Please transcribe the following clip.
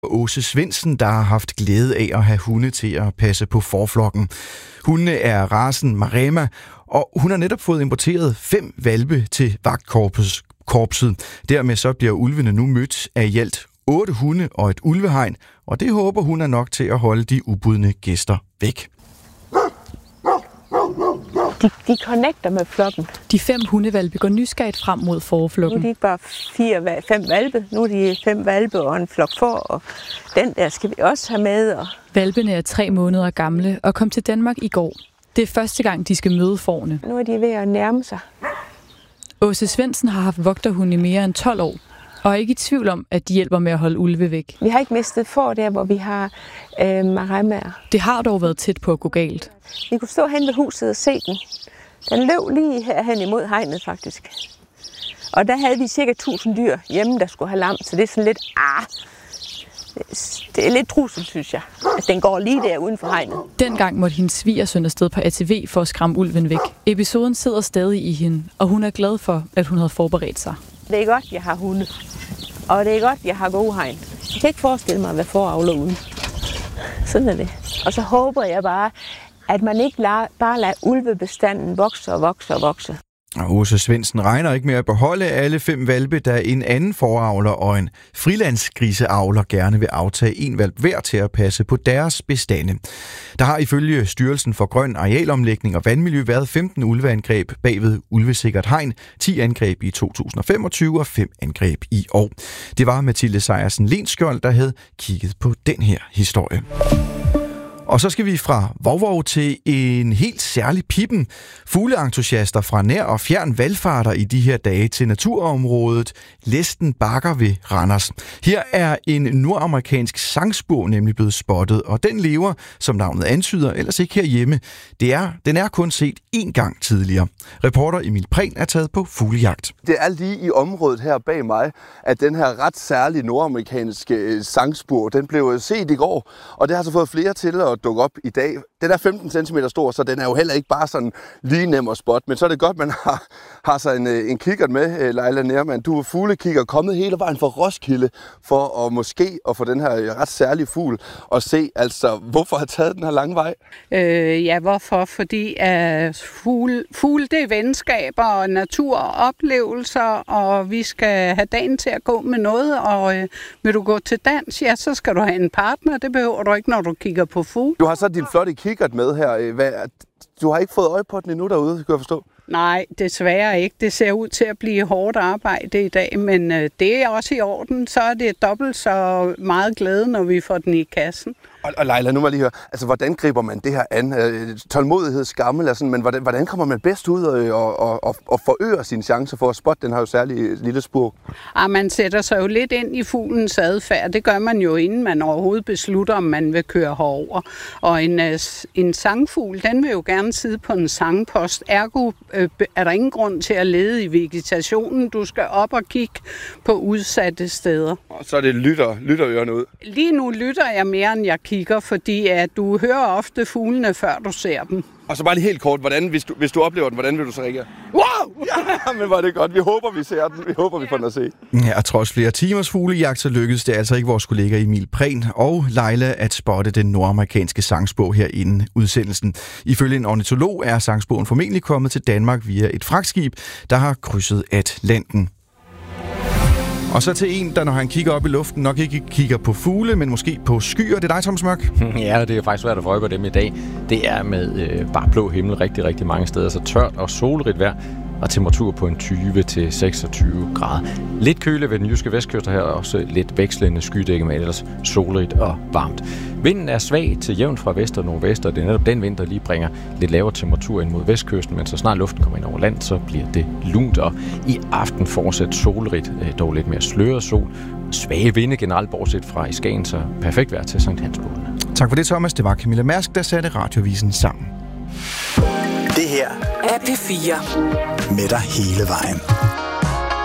Åse Svendsen, der har haft glæde af at have hunde til at passe på forflokken. Hundene er racen Maremma, og hun har netop fået importeret 5 hvalpe til vagtkorpset. Dermed så bliver ulvene nu mødt af i alt 8 hunde og et ulvehegn, og det håber hun er nok til at holde de ubudne gæster væk. De connecter med flokken. De 5 hundehvalpe går nysgerrigt frem mod forflokken. Nu er de ikke bare 5 hvalpe, nu er de 5 hvalpe og en flok får, og den der skal vi også have med. Og... Hvalpene er 3 måneder gamle og kom til Danmark i går. Det er første gang, de skal møde fårene. Nu er de ved at nærme sig. Åse Svendsen har haft vogterhund i mere end 12 år, og er ikke i tvivl om, at de hjælper med at holde ulve væk. Vi har ikke mistet får der, hvor vi har maremmaer. Det har dog været tæt på at gå galt. Vi kunne stå hen ved huset og se den. Den løb lige herhen imod hegnet, faktisk. Og der havde vi cirka 1000 dyr hjemme, der skulle have lam, så det er sådan lidt, det er lidt trussel, synes jeg, at den går lige der uden for hegnet. Dengang måtte hendes svigersøn afsted på ATV for at skræmme ulven væk. Episoden sidder stadig i hende, og hun er glad for, at hun havde forberedt sig. Det er godt, jeg har hunde, og det er godt, jeg har gode hegn. Jeg kan ikke forestille mig at være foravler uden. Sådan er det. Og så håber jeg bare, at man ikke bare lader ulvebestanden vokse og vokse og vokse. Og Åse Svendsen regner ikke med at beholde alle 5 hvalpe, da en anden foravler og en frilandsgriseavler gerne vil aftage en hvalp hver til at passe på deres bestande. Der har ifølge Styrelsen for Grøn Arealomlægning og Vandmiljø været 15 ulveangreb bagved ulvesikkert hegn, 10 angreb i 2025 og 5 angreb i år. Det var Mathilde Sejersen Lenskjold, der havde kigget på den her historie. Og så skal vi fra Vovvov til en helt særlig pippen. Fugleentusiaster fra nær og fjern valfarter i de her dage til naturområdet Læsten Bakker ved Randers. Her er en nordamerikansk sangspurv nemlig blevet spottet, og den lever, som navnet antyder, ellers ikke herhjemme. Den er kun set én gang tidligere. Reporter Emil Prehn er taget på fuglejagt. Det er lige i området her bag mig, at den her ret særlige nordamerikanske sangspurv, den blev set i går, og det har så fået flere til at dukke op i dag. Den er 15 cm stor, så den er jo heller ikke bare sådan lige nem at spotte, men så er det godt, man har så en kikkert med, Leila Nermann. Du er fuglekigger, kommet hele vejen fra Roskilde for at måske at få den her ret særlige fugl og se, altså, hvorfor har taget den her lange vej? Ja, hvorfor? Fordi fugle, det er venskaber og natur og oplevelser, og vi skal have dagen til at gå med noget, og vil du gå til dans, ja, så skal du have en partner. Det behøver du ikke, når du kigger på fugle. Du har så din flotte kikkert med her. Du har ikke fået øje på den endnu derude, kan jeg forstå? Nej, desværre ikke. Det ser ud til at blive hårdt arbejde i dag, men det er også i orden. Så er det dobbelt så meget glæde, når vi får den i kassen. Og Leila, nu må jeg lige høre, altså hvordan griber man det her an? Tålmodighed, skammel og sådan, men hvordan kommer man bedst ud og forøger sine chancer for at spotte den her jo særlige lille spurv? Man sætter sig jo lidt ind i fuglens adfærd. Det gør man jo, inden man overhovedet beslutter, om man vil køre herover. Og en sangfugl, den vil jo gerne sidde på en sangpost. Ergo er der ingen grund til at lede i vegetationen. Du skal op og kigge på udsatte steder. Og så er det lytterørene ud? Lige nu lytter jeg mere, end jeg kigger, fordi at du hører ofte fuglene, før du ser dem. Og så bare lige helt kort, hvis du oplever den, hvordan vil du så reagere? Wow! Ja, men var det godt. Vi håber, vi ser den. Vi håber, vi får den at se. Ja, og trods flere timers fuglejagt, så lykkedes det altså ikke vores kollega Emil Prehn og Leila at spotte den nordamerikanske sangspurv her inden udsendelsen. Ifølge en ornitolog er sangspurven formentlig kommet til Danmark via et fragtskib, der har krydset Atlanten. Og så til en, der når han kigger op i luften, nok ikke kigger på fugle, men måske på skyer. Det er dig, Thomas Mørk. Ja, det er faktisk svært at få øje på dem i dag. Det er med bare blå himmel rigtig, rigtig mange steder. Så tørt og solrigt vejr og temperatur på en 20-26 grader. Lidt køle ved den jyske vestkyst, og her også lidt vekslende skydække med ellers solrigt og varmt. Vinden er svag til jævnt fra vest og nordvest, og det er netop den vind, der lige bringer lidt lavere temperatur ind mod vestkysten, men så snart luften kommer ind over land, så bliver det lunt, og i aften fortsat solrigt, dog lidt mere sløret sol. Svage vinde generelt, bortset fra i Skagen, så perfekt vejr til Sankt Hansbådene. Tak for det, Thomas. Det var Camilla Mærsk, der satte Radiovisen sammen. Det her er P4 med dig hele vejen.